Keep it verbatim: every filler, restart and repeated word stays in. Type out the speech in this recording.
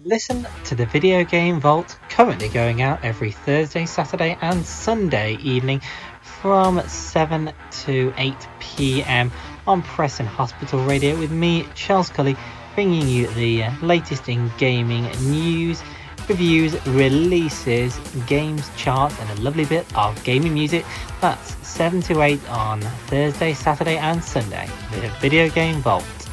Listen to the Video Game Vault, currently going out every Thursday, Saturday and Sunday evening from seven to eight p m on Preston Hospital Radio with me, Charles Cully, bringing you the uh, latest in gaming news, reviews, releases, games, charts and a lovely bit of gaming music. That's seven to eight on Thursday, Saturday and Sunday, the Video Game Vault.